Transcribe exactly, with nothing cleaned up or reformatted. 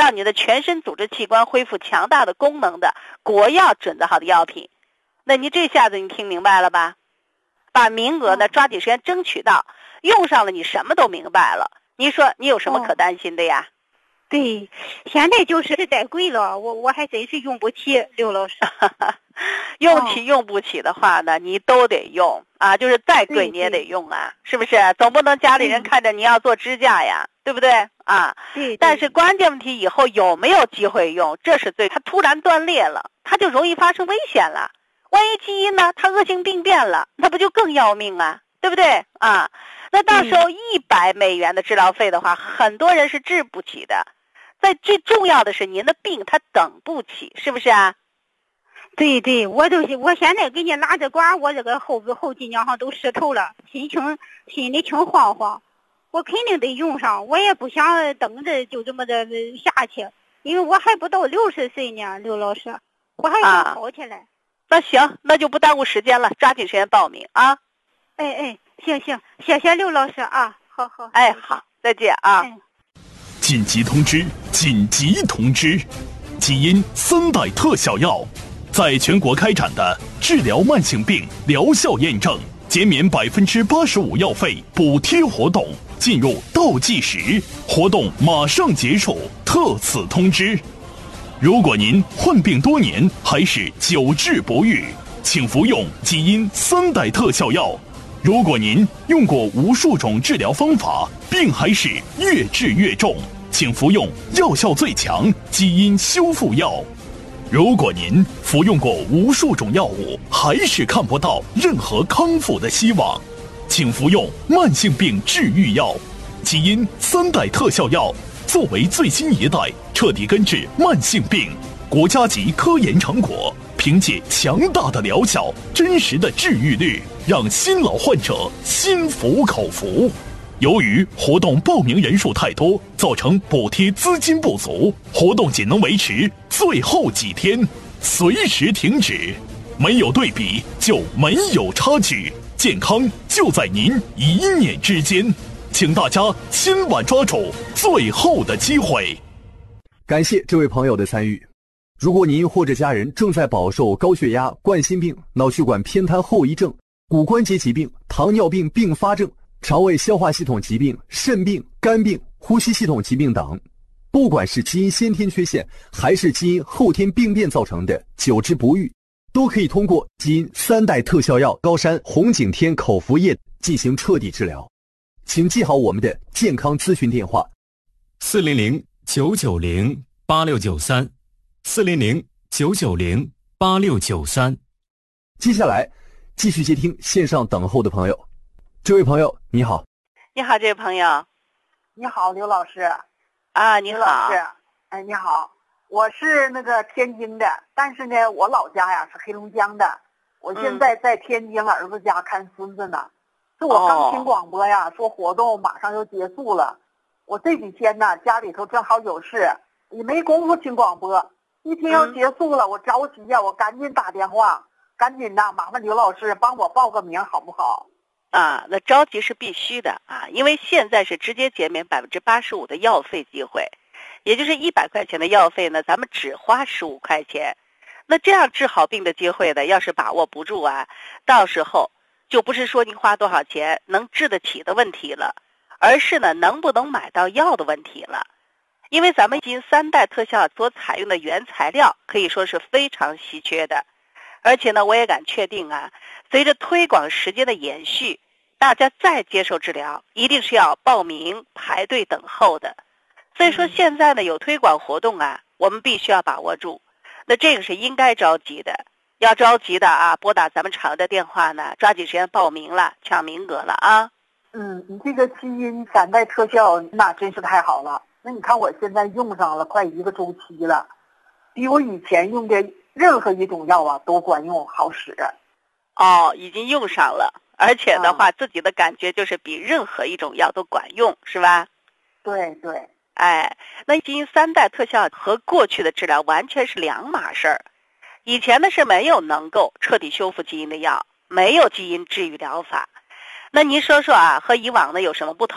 让你的全身组织器官恢复强大的功能的国药准则好的药品。那你这下子你听明白了吧？把名额呢抓紧时间争取到，用上了你什么都明白了。你说你有什么可担心的呀？ 对，现在就是太贵了，我我还真是用不起，刘老师。 用起用不起的话呢，你都得用啊，就是再贵你也得用啊，是不是？总不能家里人看着你要做支架呀，对不对啊？ 对。 但是关键问题以后有没有机会用，这是最，它突然断裂了，它就容易发生危险了。万一基因呢，它恶性病变了，那不就更要命啊，对不对啊？那到时候一百美元的治疗费的话，很多人是治不起的。在最重要的是您的病它等不起，是不是啊？ 对对，我都是，我现在给你拉着管，我这个后后脊梁上都湿透了，心情心里挺慌慌。我肯定得用上，我也不想等着就这么的下去，因为我还不到六十岁呢，刘老师，我还想好起来。啊， 那行，那就不耽误时间了，抓紧时间报名啊！ 哎哎，行行，谢谢刘老师啊，好好。 哎，好，再见啊！ 哎， 紧急通知！紧急通知！基因三代特效药在全国开展的治疗慢性病疗效验证、减免百分之八十五药费补贴活动进入倒计时，活动马上结束。特此通知。如果您患病多年还是久治不愈，请服用基因三代特效药。如果您用过无数种治疗方法，病还是越治越重，请服用药效最强基因修复药。如果您服用过无数种药物，还是看不到任何康复的希望，请服用慢性病治愈药。基因三代特效药作为最新一代彻底根治慢性病国家级科研成果，凭借强大的疗效、真实的治愈率，让新老患者心服口服。由于活动报名人数太多，造成补贴资金不足，活动仅能维持最后几天，随时停止。没有对比就没有差距，健康就在您一念之间，请大家千万抓住最后的机会。 感谢这位朋友的参与。如果您或者家人正在饱受高血压、冠心病、脑血管偏瘫后遗症、骨关节疾病、糖尿病并发症、肠胃消化系统疾病、肾病、肝病、呼吸系统疾病等，不管是基因先天缺陷还是基因后天病变造成的久治不愈，都可以通过基因三代特效药高山红景天口服液进行彻底治疗。请记好我们的健康咨询电话： 四零零九九零八六九三，四零零九九零八六九三。 接下来继续接听线上等候的朋友。这位朋友你好。 你好，这位朋友。 你好，刘老师。 啊，你好。 刘老师，哎，你好，我是那个天津的，但是呢，我老家呀是黑龙江的。我现在在天津儿子家看孙子呢。是我刚听广播呀，说活动马上就结束了。我这几天呢，家里头正好有事，也没工夫听广播。一听要结束了，我着急呀，我赶紧打电话，赶紧的，麻烦刘老师帮我报个名好不好？ 啊，那着急是必须的啊，因为现在是直接减免百分之八十五的药费机会，也就是一百块钱的药费呢，咱们只花十五块钱。那这样治好病的机会呢，要是把握不住啊，到时候就不是说您花多少钱能治得起的问题了，而是呢能不能买到药的问题了。因为咱们基因三代特效所采用的原材料可以说是非常稀缺的，而且呢我也敢确定啊，随着推广时间的延续，大家再接受治疗一定是要报名排队等候的。所以说现在呢有推广活动啊，我们必须要把握住，那这个是应该着急的。要着急的啊，拨打咱们厂的电话呢，抓紧时间报名了，抢名额了啊。 嗯，你这个基因三代特效那真是太好了。那你看我现在用上了快一个周期了，比我以前用的任何一种药啊都管用好使。 哦，已经用上了，而且的话、嗯、自己的感觉就是比任何一种药都管用，是吧？ 对对。 哎，那基因三代特效和过去的治疗完全是两码事儿。以前呢是没有能够彻底修复基因的药，没有基因治愈疗法。那您说说啊，和以往呢有什么不同？